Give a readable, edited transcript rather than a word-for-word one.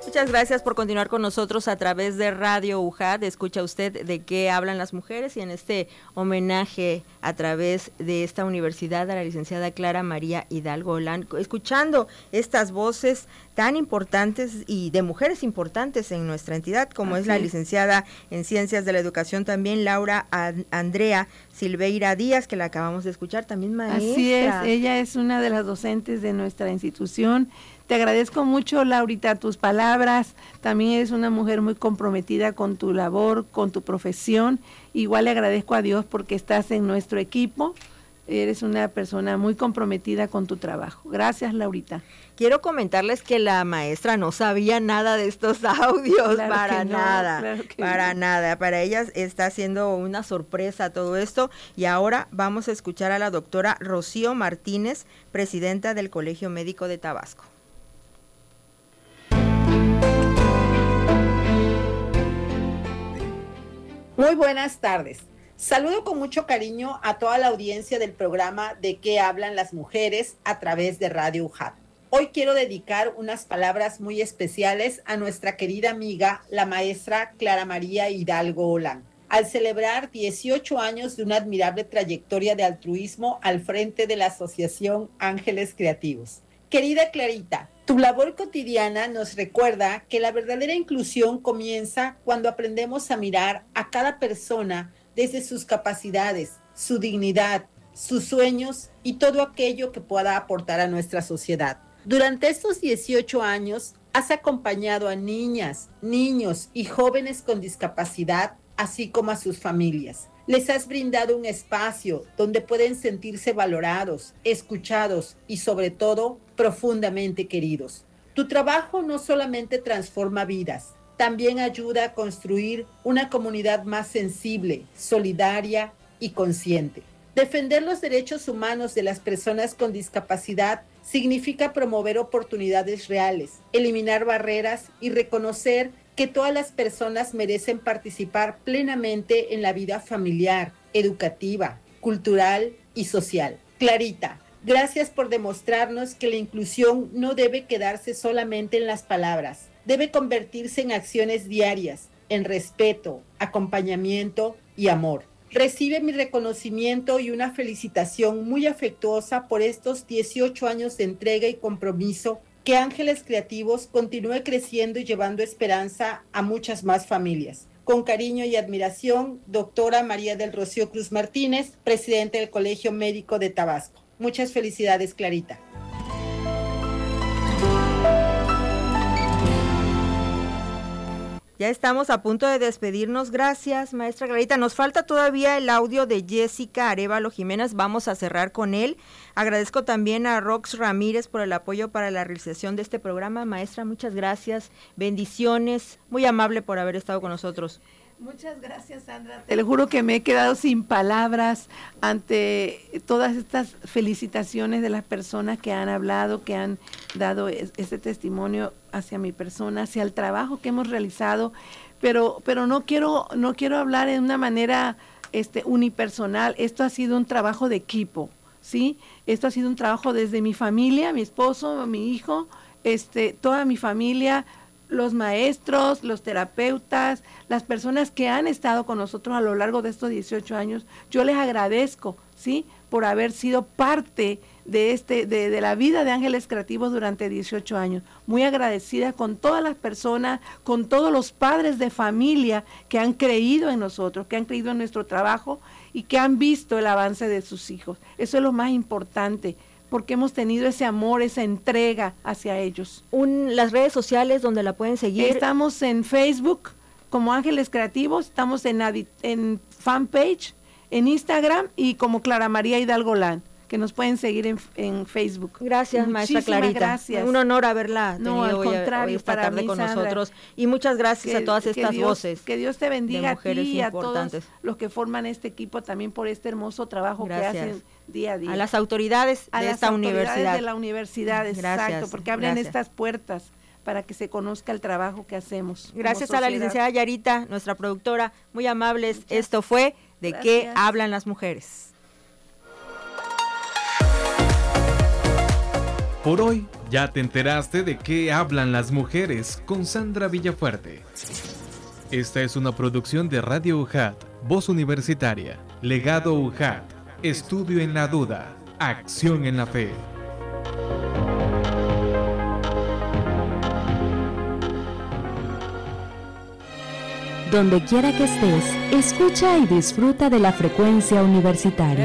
Muchas gracias por continuar con nosotros a través de Radio UJAT. Escucha usted de qué hablan las mujeres y en este homenaje a través de esta universidad a la licenciada Clara María Hidalgo Olán, escuchando estas voces tan importantes y de mujeres importantes en nuestra entidad, como es la licenciada en Ciencias de la Educación también, Laura Andrea Silveira Díaz, que la acabamos de escuchar, también maestra. Así es, ella es una de las docentes de nuestra institución. Te agradezco mucho, Laurita, tus palabras. También eres una mujer muy comprometida con tu labor, con tu profesión. Igual le agradezco a Dios porque estás en nuestro equipo. Eres una persona muy comprometida con tu trabajo. Gracias, Laurita. Quiero comentarles que la maestra no sabía nada de estos audios, claro, para nada, claro para nada. Para ella está siendo una sorpresa todo esto. Y ahora vamos a escuchar a la doctora Rocío Martínez, presidenta del Colegio Médico de Tabasco. Muy buenas tardes. Saludo con mucho cariño a toda la audiencia del programa De qué hablan las mujeres a través de Radio UJAT. Hoy quiero dedicar unas palabras muy especiales a nuestra querida amiga, la maestra Clara María Hidalgo Olán, al celebrar 18 años de una admirable trayectoria de altruismo al frente de la Asociación Ángeles Creativos. Querida Clarita, tu labor cotidiana nos recuerda que la verdadera inclusión comienza cuando aprendemos a mirar a cada persona desde sus capacidades, su dignidad, sus sueños y todo aquello que pueda aportar a nuestra sociedad. Durante estos 18 años has acompañado a niñas, niños y jóvenes con discapacidad, así como a sus familias. Les has brindado un espacio donde pueden sentirse valorados, escuchados y sobre todo profundamente queridos. Tu trabajo no solamente transforma vidas, también ayuda a construir una comunidad más sensible, solidaria y consciente. Defender los derechos humanos de las personas con discapacidad significa promover oportunidades reales, eliminar barreras y reconocer que todas las personas merecen participar plenamente en la vida familiar, educativa, cultural y social. Clarita, gracias por demostrarnos que la inclusión no debe quedarse solamente en las palabras, debe convertirse en acciones diarias, en respeto, acompañamiento y amor. Recibe mi reconocimiento y una felicitación muy afectuosa por estos 18 años de entrega y compromiso. Que Ángeles Creativos continúe creciendo y llevando esperanza a muchas más familias. Con cariño y admiración, doctora María del Rocío Cruz Martínez, presidente del Colegio Médico de Tabasco. Muchas felicidades, Clarita. Ya estamos a punto de despedirnos. Gracias, maestra Clarita. Nos falta todavía el audio de Jessica Arévalo Jiménez. Vamos a cerrar con él. Agradezco también a Rox Ramírez por el apoyo para la realización de este programa. Maestra, muchas gracias. Bendiciones. Muy amable por haber estado con nosotros. Muchas gracias, Sandra. Te lo juro que me he quedado sin palabras ante todas estas felicitaciones de las personas que han hablado, que han dado este testimonio hacia mi persona, hacia el trabajo que hemos realizado, pero no quiero hablar de una manera unipersonal. Esto ha sido un trabajo de equipo, ¿sí? Esto ha sido un trabajo desde mi familia, mi esposo, mi hijo, toda mi familia, los maestros, los terapeutas, las personas que han estado con nosotros a lo largo de estos 18 años. Yo les agradezco, ¿sí?, por haber sido parte de la vida de Ángeles Creativos durante 18 años. Muy agradecida con todas las personas, con todos los padres de familia que han creído en nosotros, que han creído en nuestro trabajo y que han visto el avance de sus hijos. Eso es lo más importante, porque hemos tenido ese amor, esa entrega hacia ellos. Las redes sociales donde la pueden seguir. Estamos en Facebook como Ángeles Creativos, estamos en fanpage, en Instagram y como Clara María Hidalgo Olán, que nos pueden seguir en Facebook. Gracias, maestra Clarita. Gracias. Un honor haberla tenido hoy esta tarde mí, con Sandra, nosotros. Y muchas gracias a todas estas voces. Que Dios te bendiga a ti y a todos los que forman este equipo también por este hermoso trabajo que hacen día a día. A las autoridades de esta universidad. De la universidad, exacto, porque abren estas puertas para que se conozca el trabajo que hacemos. Gracias a la licenciada Yarita, nuestra productora, muy amables. Esto fue De qué hablan las mujeres. Por hoy, ya te enteraste de qué hablan las mujeres con Sandra Villafuerte. Esta es una producción de Radio UJAT, Voz Universitaria, Legado UJAT, Estudio en la Duda, Acción en la Fe. Donde quiera que estés, escucha y disfruta de la frecuencia universitaria.